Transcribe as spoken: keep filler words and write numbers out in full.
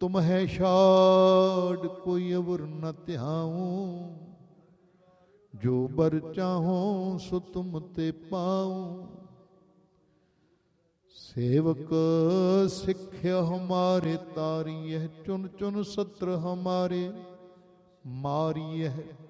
तुम है छाड़ कोई अवर न ध्याऊं, जो बर चाहो सो तुम ते पाऊं। सेवक सिक्ख्या हमारे तारिय, चुन चुन सत्र हमारे मारिय।